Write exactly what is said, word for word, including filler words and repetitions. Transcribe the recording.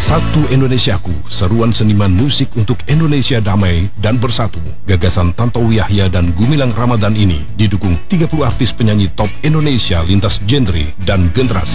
Bersatu Indonesiaku, seruan seniman musik untuk Indonesia damai dan bersatu. Gagasan Tantowi Yahya dan Gumilang Ramadan ini didukung tiga puluh artis penyanyi top Indonesia lintas genre dan generasi.